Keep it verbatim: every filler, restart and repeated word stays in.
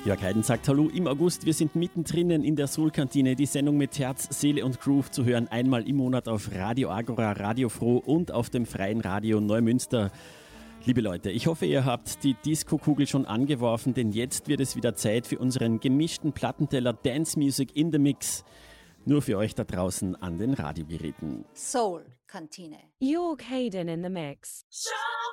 Jörg Heiden sagt Hallo im August. Wir sind mittendrin in der Soul-Kantine. Die Sendung mit Herz, Seele und Groove zu hören. Einmal im Monat auf Radio Agora, Radio Froh und auf dem freien Radio Neumünster. Liebe Leute, ich hoffe, ihr habt die Disco-Kugel schon angeworfen, denn jetzt wird es wieder Zeit für unseren gemischten Plattenteller Dance Music in the Mix. Nur für euch da draußen an den Radiogeräten. Soul-Kantine. Jörg Heiden in the Mix.